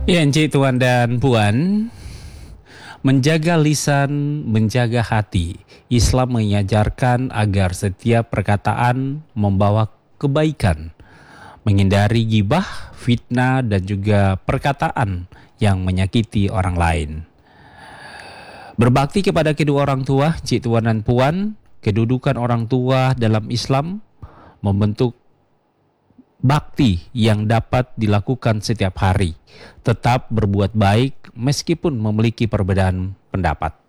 Ya, Encik, Tuan dan Puan, menjaga lisan, menjaga hati. Islam mengajarkan agar setiap perkataan membawa kebaikan, menghindari gibah, fitnah, dan juga perkataan yang menyakiti orang lain. Berbakti kepada kedua orang tua, Encik, Tuan dan Puan, kedudukan orang tua dalam Islam membentuk bakti yang dapat dilakukan setiap hari. Tetap berbuat baik meskipun memiliki perbedaan pendapat.